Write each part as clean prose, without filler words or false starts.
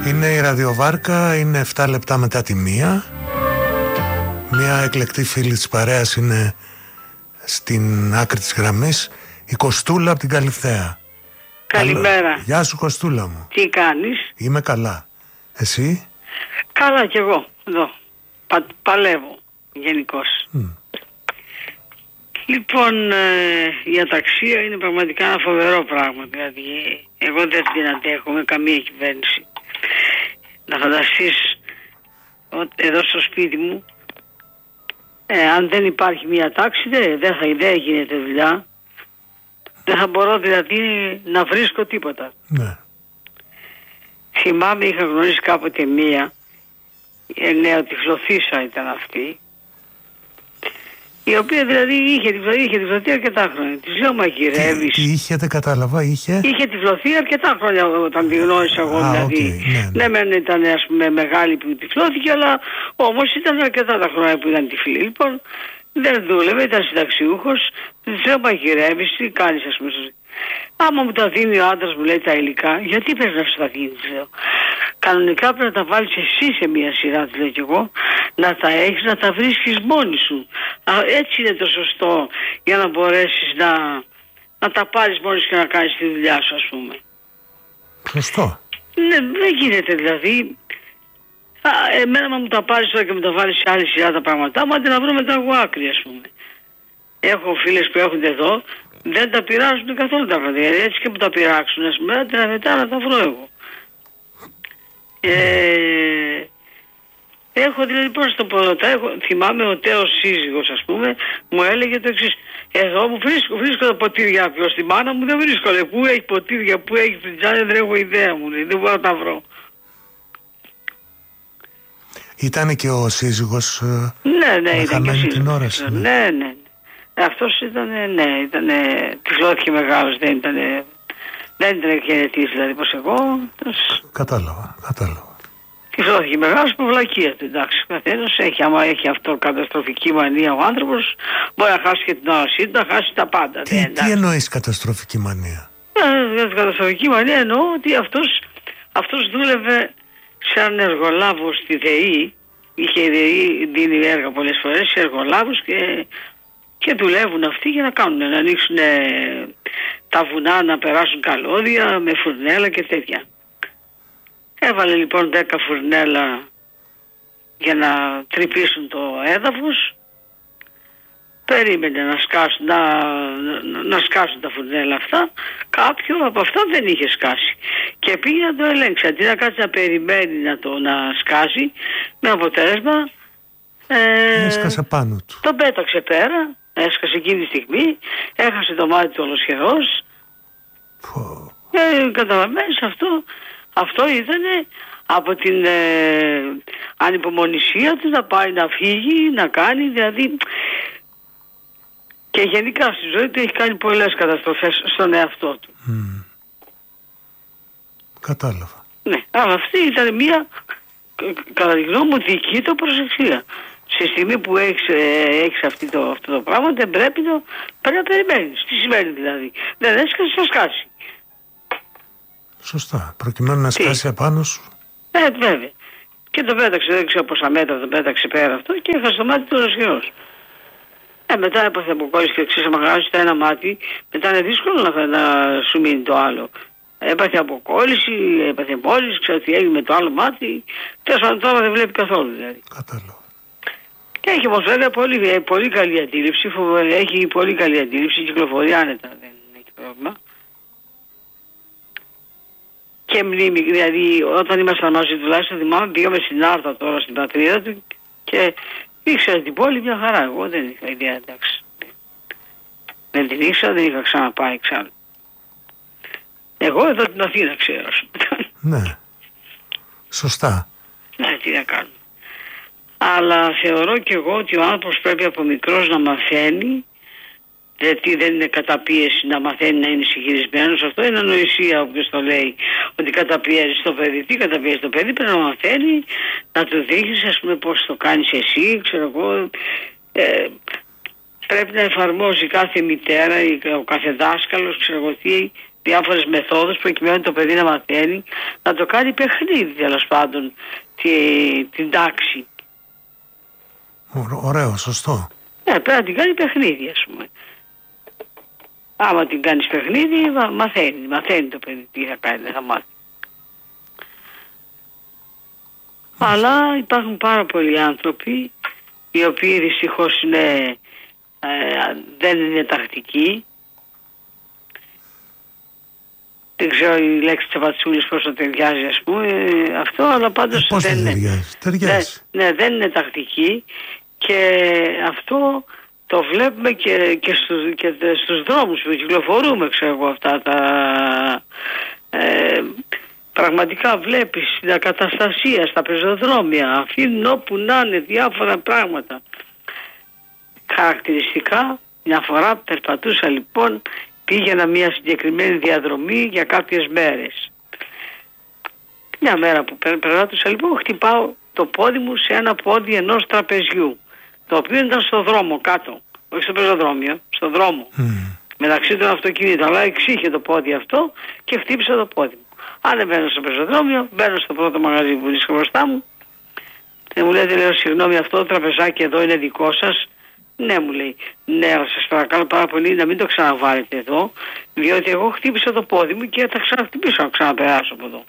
Είναι η ραδιοβάρκα, είναι 7 λεπτά μετά τη 1. Μια εκλεκτή φίλη της παρέας είναι στην άκρη της γραμμής, η Κωστούλα από την Καλυθέα. Καλημέρα. Γεια σου Κωστούλα μου. Τι κάνεις? Είμαι καλά. Εσύ? Καλά κι εγώ εδώ. Παλεύω γενικώς. Λοιπόν, η αταξία είναι πραγματικά ένα φοβερό πράγμα. Δηλαδή, εγώ δεν την αντέχω με καμία κυβέρνηση. Να φανταστείς εδώ στο σπίτι μου, αν δεν υπάρχει μια τάξη, δεν γίνεται δουλειά. Δεν θα μπορώ δηλαδή να βρίσκω τίποτα. Ναι. Θυμάμαι, είχα γνωρίσει κάποτε μία, νεοτυφλοθύσα ήταν αυτή, η οποία δηλαδή είχε τυφλωθεί αρκετά χρόνια. Της λέω, μαγειρεύεις? Τι είχε, δεν κατάλαβα, είχε τυφλωθεί αρκετά χρόνια όταν τη γνώρισα εγώ, δηλαδή. Okay, ναι. Ναι, ήταν ας πούμε μεγάλη που τυφλώθηκε, αλλά όμως ήταν αρκετά τα χρόνια που ήταν τυφλή. Λοιπόν, δεν δούλευε, ήταν συνταξιούχος. Της λέω, μαγειρεύεις, τι κάνεις ας πούμε? Άμα μου τα δίνει ο άντρας μου, λέει, τα υλικά, γιατί πρέπει να σου τα δίνεις, λέω? Κανονικά πρέπει να τα βάλεις εσύ σε μια σειρά, της λέω κι εγώ, να τα έχεις, να τα βρίσκεις μόνη σου. Έτσι είναι το σωστό, για να μπορέσεις να τα πάρεις μόνη σου και να κάνεις τη δουλειά σου, ας πούμε. Σωστό. Ναι, δεν γίνεται δηλαδή. Εμένα μου τα πάρεις τώρα και μου τα βάλεις σε άλλη σειρά τα πράγματά μου, αντί να βρω μετά εγώ άκρη, ας πούμε. Έχω φίλες που έρχονται εδώ, δεν τα πειράζουν καθόλου τα πράγματα. Έτσι και που τα πειράξουν, ας πούμε, μετά να τα βρω εγώ. Έχω δηλαδή, πώς το πω, θυμάμαι ο τέος σύζυγος, ας πούμε, μου έλεγε το εξής: εδώ μου βρίσκω τα ποτήρια προς τη μάνα μου, δεν βρίσκω, λέει, πού έχει ποτήρια, πού έχει φλιτζάνια, δεν έχω ιδέα, μου λέει, δεν μπορώ να τα βρω. Ήτανε και ο σύζυγος? Ναι, ήταν και ο σύζυγος. Την όραση, ναι. Αυτός ήταν τυφλώθηκε μεγάλος, δεν ήταν γενετής δηλαδή πως εγώ. Κατάλαβα. Τυφλώθηκε μεγάλος από βλακεία του, εντάξει. Καθένας έχει, άμα έχει αυτό καταστροφική μανία ο άνθρωπος, μπορεί να χάσει και την όρασή του, να χάσει τα πάντα. Τι εννοείς καταστροφική μανία? Καταστροφική μανία εννοώ ότι αυτός δούλευε σαν εργολάβος στη ΔΕΗ. Είχε η ΔΕΗ δίνει έργα πολλές φορές σε εργολάβους και δουλεύουν αυτοί για να κάνουν, να ανοίξουν τα βουνά, να περάσουν καλώδια με φουρνέλα και τέτοια. Έβαλε λοιπόν 10 φουρνέλα για να τρυπήσουν το έδαφος. Περίμενε να σκάσουν τα φουρνέλα αυτά. Κάποιο από αυτά δεν είχε σκάσει. Και πήγε να το ελέγξει. Αντί να κάτσει να περιμένει να σκάσει, με αποτέλεσμα έσκασε πάνω του. Τον πέταξε πέρα, έσκασε εκείνη τη στιγμή, έχασε το μάτι του ολοσχερός. Καταλαβαίνεις, αυτό ήταν από την ανυπομονησία του να πάει να φύγει, να κάνει, δηλαδή. Και γενικά στη ζωή του έχει κάνει πολλές καταστροφές στον εαυτό του. Κατάλαβα. Ναι, αλλά αυτή ήταν μια, κατά τη γνώμη μου, δική του προσεξία. Στη στιγμή που έχεις αυτό το πράγμα, δεν πρέπει να περιμένεις. Τι σημαίνει δηλαδή? Δεν έσκασε, θα σκάσει. Σωστά. Προκειμένου να σκάσει απάνω σου. Βέβαια. Και το πέταξε, δεν ξέρω πόσα μέτρα το πέταξε πέρα αυτό και έχασε το μάτι του ολοσχερός. Μετά έπαθε αποκόλληση και ξέρεις, άμα χάσεις το ένα μάτι, μετά είναι δύσκολο να σου μείνει το άλλο. Έπαθε αποκόλληση, έπαθε μόλις, ξέρω τι έγινε με το άλλο μάτι. Τέλος πάντων, τώρα δεν βλέπει καθόλου δηλαδή. Κατάλαβα. Και έχει όμως βέβαια πολύ καλή αντίληψη, έχει πολύ καλή αντίληψη, κυκλοφορεί άνετα, δεν έχει πρόβλημα. Και μνήμη, δηλαδή όταν ήμασταν μαζί τουλάχιστον θυμάμαι, πήγαμε στην Άρτα τώρα στην πατρίδα του και ήξερα την πόλη μια χαρά. Εγώ δεν είχα ιδέα, εντάξει. Δεν την ήξερα, δεν είχα ξαναπάει ξανά. Εγώ εδώ την Αθήνα ξέρω. Ναι. Σωστά. Ναι, τι να κάνω. Αλλά θεωρώ και εγώ ότι ο άνθρωπος πρέπει από μικρός να μαθαίνει, γιατί δεν είναι καταπίεση να μαθαίνει να είναι συγχειρισμένος. Αυτό είναι ανοησία, όποιος το λέει, ότι καταπιέζει το παιδί. Τι καταπιέζει το παιδί? Πρέπει να μαθαίνει, να του δείχνεις, ας πούμε, πώς το κάνεις εσύ, ξέρω εγώ. Πρέπει να εφαρμόζει κάθε μητέρα ή ο κάθε δάσκαλος, ξέρω εγώ διάφορες μεθόδους προκειμένου το παιδί να μαθαίνει, να το κάνει παιχνίδι τέλος πάντων την τάξη. Ωραίο, σωστό. Πρέπει να την κάνει παιχνίδι, ας πούμε. Άμα την κάνεις παιχνίδι, μαθαίνει το παιδί τι θα κάνει, δεν θα μάθει. Αλλά υπάρχουν πάρα πολλοί άνθρωποι οι οποίοι δυστυχώς δεν είναι τακτικοί. Δεν ξέρω η λέξη τσαπατσούλης πώς το ταιριάζει, ας πούμε, αυτό, αλλά πάντως πώς δεν είναι. Ταιριάζει. Ναι, δεν είναι τακτική, και αυτό το βλέπουμε και στους δρόμους που κυκλοφορούμε, ξέρω εγώ, αυτά τα... πραγματικά βλέπεις στην ακαταστασία, στα πεζοδρόμια, αφήνουν όπου να είναι διάφορα πράγματα. Χαρακτηριστικά, μια φορά περπατούσα λοιπόν, πήγαινα μια συγκεκριμένη διαδρομή για κάποιες μέρες. Μια μέρα που περπατούσα λοιπόν, χτυπάω το πόδι μου σε ένα πόδι ενός τραπεζιού, το οποίο ήταν στο δρόμο κάτω, όχι στο πεζοδρόμιο, στο δρόμο, μεταξύ των αυτοκινήτων, αλλά εξήχε το πόδι αυτό και χτύπησα το πόδι μου. Ανεβαίνω στο πεζοδρόμιο, μπαίνω στο πρώτο μαγαζί που βρίσκω μπροστά μου και μου λέει, λέω, συγγνώμη, αυτό το τραπεζάκι εδώ είναι δικό σας? Ναι, μου λέει. Ναι, αλλά σας παρακαλώ πάρα πολύ να μην το ξαναβάλετε εδώ, διότι εγώ χτύπησα το πόδι μου και θα ξαναχτυπήσω να ξαναπεράσω από εδώ.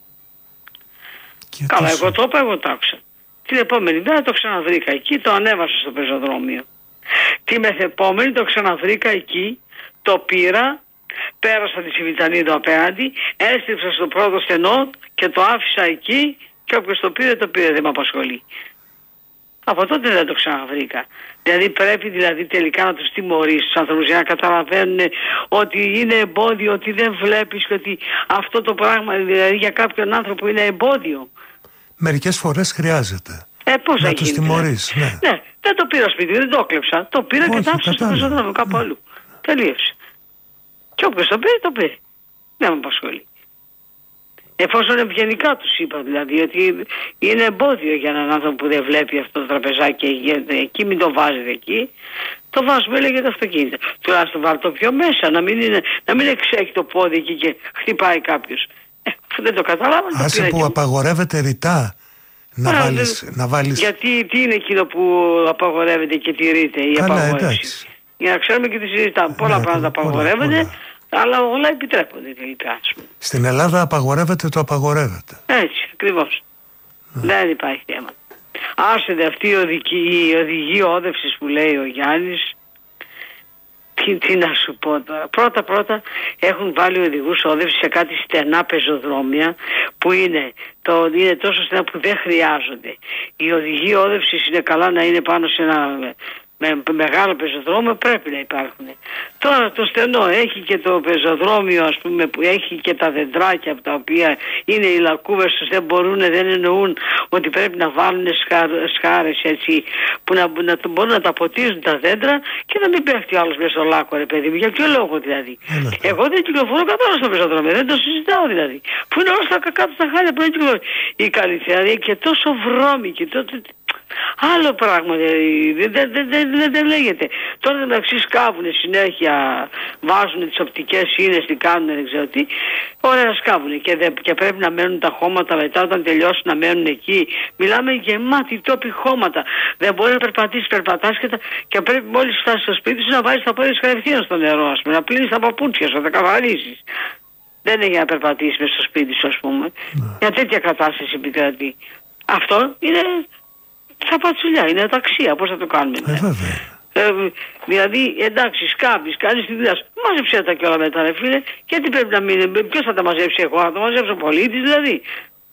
Και καλά, εγώ το είπα, εγώ το άκουσα. Την επόμενη μέρα το ξαναβρήκα εκεί, το ανέβασα στο πεζοδρόμιο. Τη μεθεπόμενη το ξαναβρήκα εκεί, το πήρα, πέρασα τη Σιμιτανίδα απέναντι, έστριψα στο πρώτο στενό και το άφησα εκεί, και όποιος το πήρε, δεν με απασχολεί. Από τότε δεν το ξαναβρήκα. Δηλαδή πρέπει τελικά να τους τιμωρήσεις τους ανθρώπους για να καταλαβαίνουν ότι είναι εμπόδιο, ότι δεν βλέπεις, και ότι αυτό το πράγμα δηλαδή για κάποιον άνθρωπο είναι εμπόδιο. Μερικές φορές χρειάζεται πώς να τους τιμωρείς. Ναι, δεν το πήρα σπίτι, δεν το έκλεψα. Το πήρα και το άφησα στο πεζοδρόμιο κάπου αλλού. Τελείωσε. Και όποιος το πήρε, το πήρε. Δεν με απασχολεί. Εφόσον ευγενικά τους είπα, δηλαδή, ότι είναι εμπόδιο για έναν άνθρωπο που δεν βλέπει αυτό το τραπεζάκι εκεί, μην το βάζετε εκεί. Το βάζουμε, λέγεται, το αυτοκίνητο. Τουλάχιστον βάλτε το πιο μέσα, να μην εξέχει το πόδι εκεί και χτυπάει κάποιος. Αφού δεν το καταλάβανε. Άσε που απαγορεύεται ρητά να βάλεις. Γιατί τι είναι εκείνο που απαγορεύεται και τηρείται η απαγόρευση? Εντάξει. Για να ξέρουμε και τι συζητάμε. Πολλά πράγματα απαγορεύονται. Αλλά όλα επιτρέπονται τελικά. Στην Ελλάδα απαγορεύεται το απαγορεύεται. Έτσι, ακριβώς. Δεν υπάρχει θέμα. Άσε αυτή η οδηγή όδευσης που λέει ο Γιάννης. Τι να σου πω τώρα. Πρώτα έχουν βάλει οδηγούς όδευσης σε κάτι στενά πεζοδρόμια που είναι τόσο στενά που δεν χρειάζονται. Οι οδηγοί όδευσης είναι καλά να είναι πάνω σε ένα μεγάλο πεζοδρόμιο, πρέπει να υπάρχουν. Τώρα το στενό έχει και το πεζοδρόμιο, ας πούμε, που έχει και τα δεντράκια από τα οποία είναι οι λακκούβες τους, δεν εννοούν ότι πρέπει να βάλουν σκάρες έτσι που να μπορούν να τα ποτίζουν τα δέντρα και να μην πέφτει ο άλλος μέσα στο λάκκο, ρε παιδί μου. Για ποιο λόγο δηλαδή? Εγώ δεν κυκλοφορώ καθόλου στο πεζοδρόμιο, δεν το συζητάω δηλαδή. Πού είναι όλα στα κάτω στα χάλια που δεν κυκλοφορώ. Η Καλυθέα και τόσο βρώμη και τότε. Άλλο πράγμα δεν λέγεται. Τώρα μεταξύ σκάβουνε συνέχεια, βάζουν τις οπτικές ίνες, τι κάνουν, δεν ξέρω τι. Ωραία, σκάβουνε και πρέπει να μένουν τα χώματα μετά όταν τελειώσουν να μένουν εκεί. Μιλάμε γεμάτοι τόποι χώματα. Δεν μπορεί να περπατάς και πρέπει μόλις φτάσεις στο σπίτι σου να βάζεις τα πόδια κατευθείαν στο νερό, ας πούμε, να πλύνεις τα παπούτσια σου, να τα καθαρίσεις. Δεν έχει να περπατήσεις μες στο σπίτι σου, ας πούμε. Μια τέτοια κατάσταση επικρατεί. Αυτό είναι στα πατσουλιά, είναι ταξία, πώς θα το κάνουμε? Δηλαδή, εντάξει, σκάβεις, κάνεις τη δουλειά σου. Μάζεψε τα κιόλα μετά, ρε φίλε. Γιατί πρέπει να μείνει, ποιος θα τα μαζέψει? Εγώ θα τα μαζέψω, ο πολίτης δηλαδή.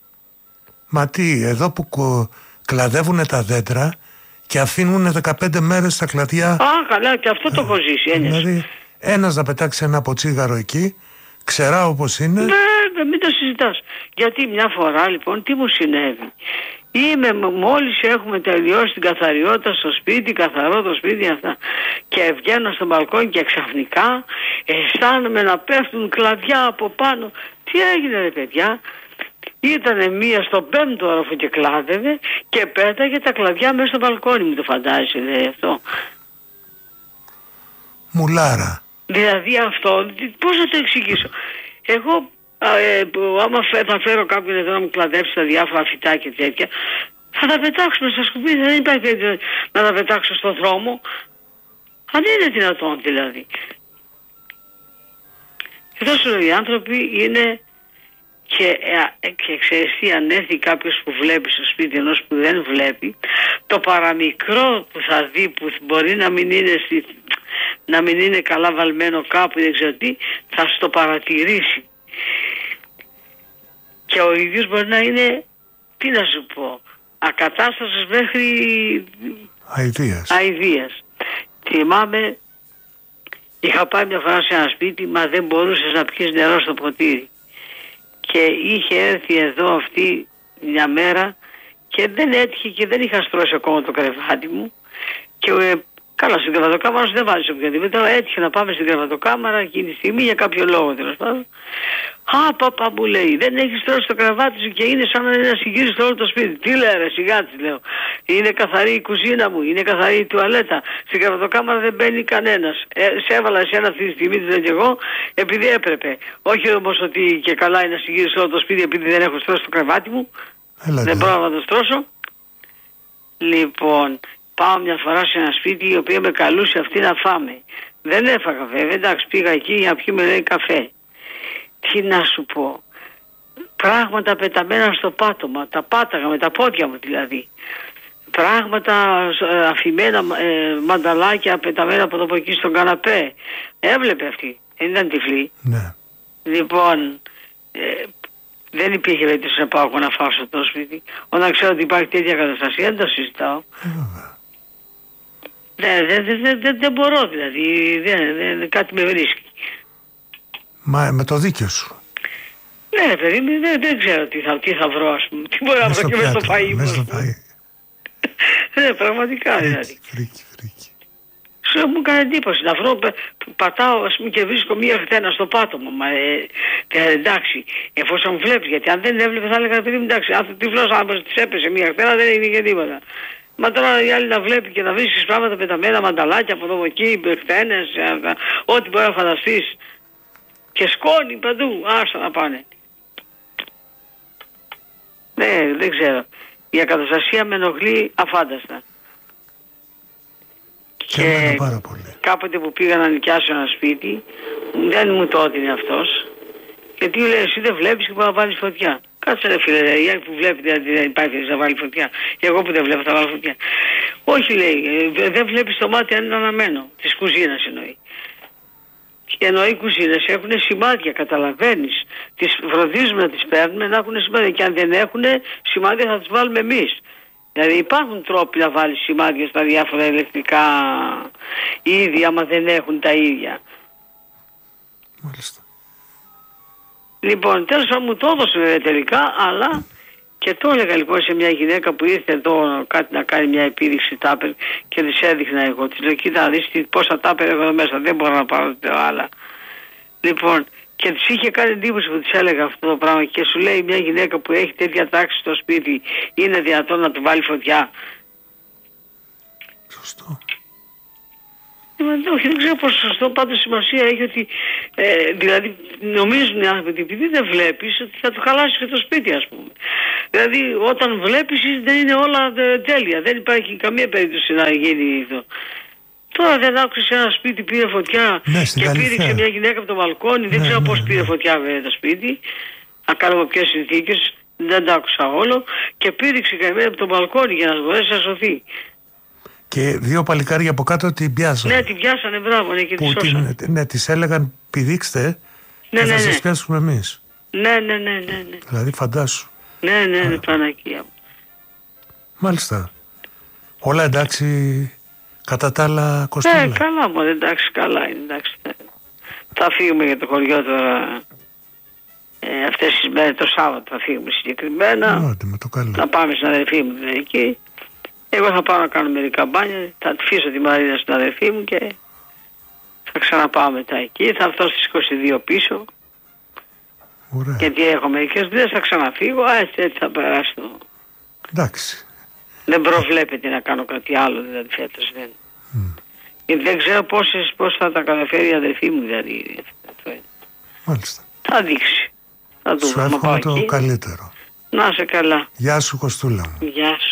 Μα τι, εδώ που κλαδεύουν τα δέντρα και αφήνουν 15 μέρες στα κλαδιά. Καλά, και αυτό το έχω ζήσει. Δηλαδή, ένας να πετάξει ένα ποτσίγαρο εκεί, ξερά όπως είναι. Ναι, μην το συζητάς. Γιατί μια φορά λοιπόν, τι μου συνέβη? Μόλις έχουμε τελειώσει την καθαριότητα στο σπίτι, καθαρό το σπίτι αυτά, και βγαίνω στο μπαλκόνι και ξαφνικά αισθάνομαι να πέφτουν κλαδιά από πάνω. Τι έγινε, ρε παιδιά? Ήτανε μία στο 5ο όροφο και κλάδευε και πέταγε τα κλαδιά μέσα στο μπαλκόνι μου. Το φαντάζεσαι αυτό? Μουλάρα. Δηλαδή αυτό, πώς να το εξηγήσω. Εγώ, άμα θα φέρω κάποιον εδώ να μου κλαδέψει τα διάφορα φυτά και τέτοια, θα τα πετάξουμε στα σκουπίδια, δεν υπάρχει περίπτωση να τα πετάξω στον δρόμο. Αν είναι δυνατόν δηλαδή. Και τόσο οι άνθρωποι είναι και ξέρεις τι, αν έρθει κάποιος που βλέπει στο σπίτι ενός που δεν βλέπει, το παραμικρό που θα δει που μπορεί να μην είναι καλά βαλμένο κάπου, δεν ξέρω τι, θα στο παρατηρήσει. Και ο ίδιος μπορεί να είναι, τι να σου πω, ακατάστασος μέχρι αηδίας. Θυμάμαι, είχα πάει μια φορά σε ένα σπίτι, μα δεν μπορούσες να πιεις νερό στο ποτήρι. Και είχε έρθει εδώ αυτή μια μέρα και δεν έτυχε και δεν είχα στρώσει ακόμα το κρεβάτι μου. Και καλά, στην κρεβατοκάμαρα σου δεν βάζεις οποιαδήποτε. Τώρα έτυχε να πάμε στην κρεβατοκάμαρα εκείνη τη στιγμή για κάποιο λόγο, τέλος πάντων. Α, παπά μου λέει, δεν έχεις στρώσει το κρεβάτι σου και είναι σαν να συγκύρισε όλο το σπίτι. Τι λέει ρε, σιγά της λέω. Είναι καθαρή η κουζίνα μου, είναι καθαρή η τουαλέτα. Στην κρεβατοκάμαρα δεν μπαίνει κανένας. Σε έβαλα εσένα αυτή τη στιγμή, τη λέω και εγώ, επειδή έπρεπε. Όχι όμως ότι και καλά είναι να συγκύρισε όλο το σπίτι επειδή δεν έχω στρώσει το κρεβάτι μου. Δεν πρόλαβα να το στρώσω. Λοιπόν, πάω μια φορά σε ένα σπίτι η οποία με καλούσε αυτή να φάμε. Δεν έφαγα βέβαια, εντάξει, πήγα εκεί για να πιούμε λέει καφέ. Τι να σου πω, πράγματα πεταμένα στο πάτωμα, τα πάταγα με τα πόδια μου δηλαδή. Πράγματα αφημένα, μανταλάκια πεταμένα από εδώ από εκεί στον καναπέ. Έβλεπε αυτή, δεν ήταν τυφλή. Ναι. Λοιπόν, δεν υπήρχε περίπτωση να πάω εγώ να φάω στο το σπίτι. Όταν ξέρω ότι υπάρχει τέτοια καταστασία δεν το συζητάω. Δεν μπορώ δηλαδή, κάτι με βρίσκει. Μα με το δίκιο σου. Ναι παιδί μου, δεν ξέρω τι θα βρω ας πούμε. Τι μπορώ να βρω και μες στο φαΐ μου. Ναι, πραγματικά δηλαδή. Φρίκι. Μου έκανε εντύπωση να βρω, πατάω ας πούμε και βρίσκω μία χτένα στο πάτωμα. Μα εντάξει, εφόσον βλέπεις, γιατί αν δεν έβλεπε θα έλεγα παιδί μου εντάξει, αν τυφλός άνθρωπος της έπεσε μία χτένα δεν έγινε και τίποτα. Μα τώρα η άλλη να βλέπει και να βρίσκεις πράγματα πεταμένα, μανταλάκια από εδώ εκεί, χτένες, ό,τι μπορεί να φανταστείς. Και σκόνη παντού, άστα να πάνε. Ναι, δεν ξέρω. Η ακαταστασία με ενοχλεί αφάνταστα. Και πάρα πολύ. Κάποτε που πήγα να νοικιάσω ένα σπίτι, δεν μου το έδινε αυτός. Γιατί λέει, εσύ δεν βλέπεις και μπορεί να βάλεις φωτιά. Κάτσε ρε φίλε, η άλλη που βλέπει δεν υπάρχει να βάλει φωτιά. Και εγώ που δεν βλέπω θα βάλω φωτιά. Όχι λέει, δεν βλέπεις το μάτι αν είναι αναμένο. Της κουζίνας εννοεί. Και εννοεί οι κουζίνες έχουν σημάδια, καταλαβαίνεις. Τις φροντίζουμε να τις παίρνουμε να έχουν σημάδια. Και αν δεν έχουν σημάδια θα τις βάλουμε εμείς. Δηλαδή υπάρχουν τρόποι να βάλεις σημάδια στα διάφορα ηλεκτρικά είδη άμα δεν έχουν τα ίδια. Μάλιστα. Λοιπόν, τέλος πάντων μου το έδωσε τελικά, αλλά και το έλεγα λοιπόν σε μια γυναίκα που ήρθε εδώ κάτι να κάνει μια επίδειξη τάπερ και της έδειχνα εγώ. Της λέω, κοίτα να δεις πόσα τάπερ έχω εδώ μέσα, δεν μπορώ να πάρω άλλα. Λοιπόν, και της είχε κάνει εντύπωση που της έλεγα αυτό το πράγμα και σου λέει μια γυναίκα που έχει τέτοια τάξη στο σπίτι είναι δυνατόν να του βάλει φωτιά. Σωστό. Όχι, δεν ξέρω πόσο σωστό, πάντως σημασία έχει ότι δηλαδή νομίζουν οι άνθρωποι ότι επειδή δεν βλέπεις ότι θα του χαλάσεις και το σπίτι ας πούμε. Δηλαδή όταν βλέπεις δεν είναι όλα τέλεια, δεν υπάρχει καμία περίπτωση να γίνει αυτό. Τώρα δεν άκουσες ένα σπίτι πήρε φωτιά και πήδηξε μια γυναίκα από το μπαλκόνι, δεν ξέρω πώς πήρε φωτιά βέβαια το σπίτι, να κάνουμε ποιες συνθήκες, δεν το άκουσα όλο και πήδηξε καημένη από το μπαλκόνι για να μπορέσει να σωθεί. Και δύο παλικάρια από κάτω την πιάσανε. Ναι, την πιάσανε, μπράβο, ναι, και τη σώσανε. Ναι, της έλεγαν πηδήξτε και θα σας πιάσουμε εμείς. Ναι. Δηλαδή φαντάσου. Ναι, Παναγία μου. Μάλιστα. Όλα εντάξει, κατά τα άλλα Κωστούλα. Ναι, καλά μου, εντάξει, καλά είναι, εντάξει. Θα φύγουμε για το χωριό τώρα. Αυτές τις μέρες το Σάββατο θα φύγουμε συγκεκριμένα. Με το καλό. Θα πάμε στην αδερφή μου εκεί. Εγώ θα πάω να κάνω μερικά μπάνια, θα αφήσω τη Μαρίνα στην αδερφή μου και θα ξαναπάω μετά εκεί. Θα έρθω στις 22 πίσω. Ωραία. Γιατί έχω μερικές δουλειές, θα ξαναφύγω, έτσι θα περάσω. Εντάξει. Δεν προβλέπεται να κάνω κάτι άλλο, δηλαδή φέτος δεν. Γιατί δεν ξέρω πώς θα τα καταφέρει η αδερφή μου, δηλαδή. Μάλιστα. Θα δείξει. Θα δούμε. Σου εύχομαι το καλύτερο. Να είσαι καλά. Γεια σου, Κωστούλα μου. Γεια σου.